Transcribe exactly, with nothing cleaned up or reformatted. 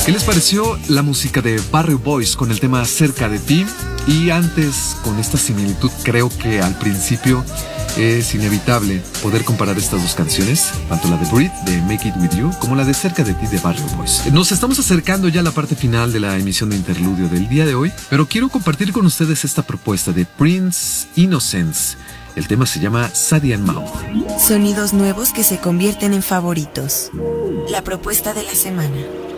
¿Qué les pareció la música de Barrio Boys con el tema Cerca de ti? Y antes, con esta similitud, creo que al principio es inevitable poder comparar estas dos canciones, tanto la de Breathe, de Make It With You, como la de Cerca de ti, de Barrio Boys. Nos estamos acercando ya a la parte final de la emisión de Interludio del día de hoy, pero quiero compartir con ustedes esta propuesta de Prince Innocence. El tema se llama Sadie and Mouth. Sonidos nuevos que se convierten en favoritos. La propuesta de la semana.